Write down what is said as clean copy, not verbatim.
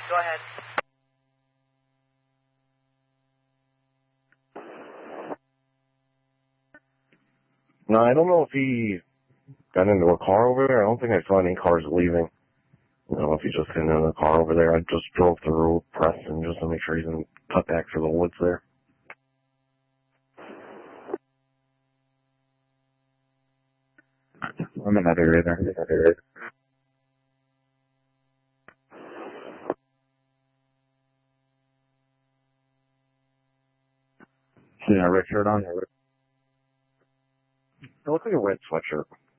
Go ahead. No, I don't know if he got into a car over there. I don't think I saw any cars leaving. I don't know if he just got into a car over there. I just drove through Preston just to make sure he didn't cut back through the woods there. I'm in that area there. See a red shirt on? It looks like a red sweatshirt.